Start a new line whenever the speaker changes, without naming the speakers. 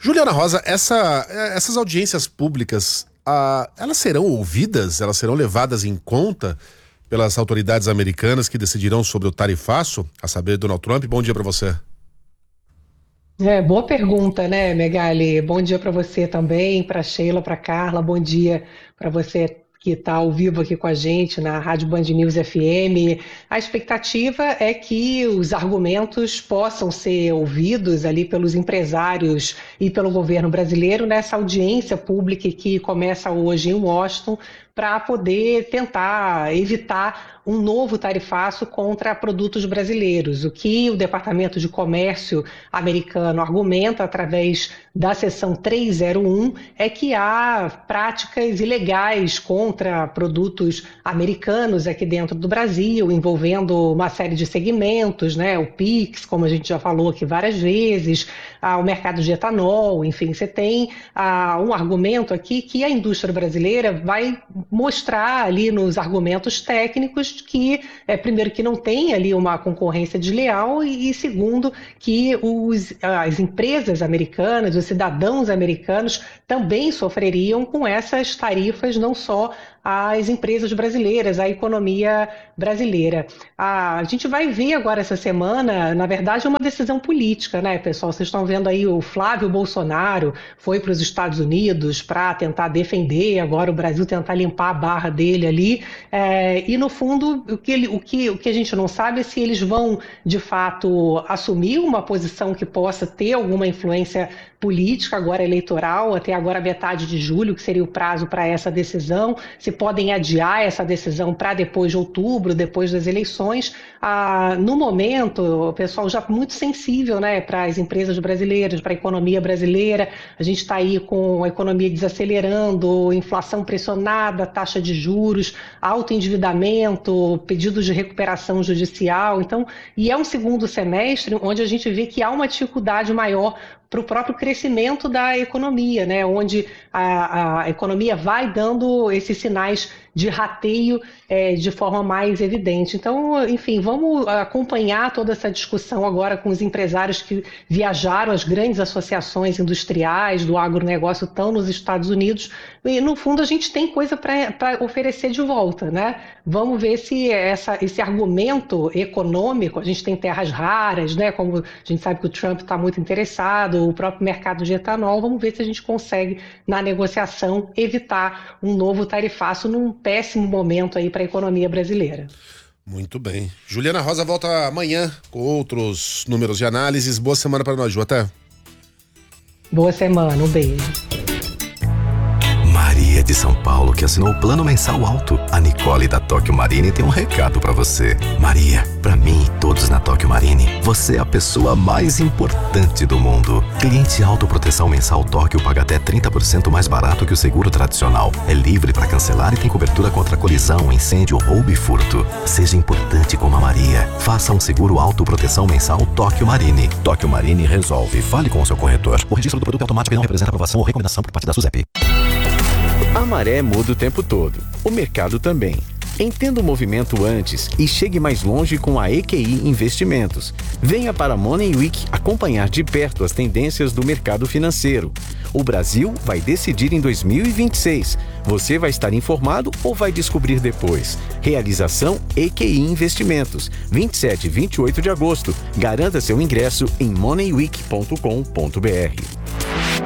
Juliana Rosa, essas audiências públicas, elas serão ouvidas, elas serão levadas em conta pelas autoridades americanas que decidirão sobre o tarifaço, a saber, Donald Trump? Bom dia para você.
Boa pergunta, né, Megali? Bom dia para você também, para Sheila, para Carla. Bom dia para você que está ao vivo aqui com a gente na Rádio Band News FM. A expectativa é que os argumentos possam ser ouvidos ali pelos empresários e pelo governo brasileiro nessa audiência pública que começa hoje em Washington, para poder tentar evitar um novo tarifaço contra produtos brasileiros. O que o Departamento de Comércio americano argumenta através da seção 301 é que há práticas ilegais contra produtos americanos aqui dentro do Brasil, envolvendo uma série de segmentos, né? O PIX, como a gente já falou aqui várias vezes, o mercado de etanol, enfim, você tem um argumento aqui que a indústria brasileira vai mostrar ali nos argumentos técnicos que, primeiro, que não tem ali uma concorrência desleal e segundo, que as empresas americanas, os cidadãos americanos também sofreriam com essas tarifas, não só as empresas brasileiras, a economia brasileira. A gente vai ver agora essa semana, na verdade, uma decisão política, né, pessoal? Vocês estão vendo aí o Flávio Bolsonaro foi para os Estados Unidos para tentar defender, agora o Brasil tentar limpar a barra dele ali, e no fundo o que a gente não sabe é se eles vão de fato assumir uma posição que possa ter alguma influência política agora eleitoral, até agora metade de julho, que seria o prazo para essa decisão, se podem adiar essa decisão para depois de outubro, depois das eleições. No momento, o pessoal já muito sensível, né, para as empresas brasileiras, para a economia brasileira, a gente está aí com a economia desacelerando, inflação pressionada, taxa de juros, alto endividamento, pedidos de recuperação judicial, então, e é um segundo semestre onde a gente vê que há uma dificuldade maior para o próprio crescimento da economia, né? Onde a economia vai dando esses sinais de rateio de forma mais evidente. Então, enfim, vamos acompanhar toda essa discussão agora com os empresários que viajaram, as grandes associações industriais do agronegócio estão nos Estados Unidos e, no fundo, a gente tem coisa para oferecer de volta, né? Vamos ver se esse argumento econômico, a gente tem terras raras, né? Como a gente sabe que o Trump está muito interessado, o próprio mercado de etanol, vamos ver se a gente consegue, na negociação, evitar um novo tarifaço num péssimo momento aí para a economia brasileira.
Muito bem. Juliana Rosa volta amanhã com outros números de análises. Boa semana para nós, Ju. Até.
Boa semana, um beijo.
Maria de São Paulo, que assinou o plano mensal alto. A Nicole da Tóquio Marine tem um recado pra você. Maria, pra mim e todos na Tóquio Marine, você é a pessoa mais importante do mundo. Cliente autoproteção mensal Tóquio paga até 30% mais barato que o seguro tradicional. É livre pra cancelar e tem cobertura contra colisão, incêndio, roubo e furto. Seja importante como a Maria. Faça um seguro autoproteção mensal Tóquio Marine. Tóquio Marine resolve. Fale com o seu corretor. O registro do produto é automático e não representa aprovação ou recomendação por parte da SUSEP.
A maré muda o tempo todo. O mercado também. Entenda o movimento antes e chegue mais longe com a EQI Investimentos. Venha para a Money Week acompanhar de perto as tendências do mercado financeiro. O Brasil vai decidir em 2026. Você vai estar informado ou vai descobrir depois? Realização EQI Investimentos. 27 e 28 de agosto. Garanta seu ingresso em moneyweek.com.br.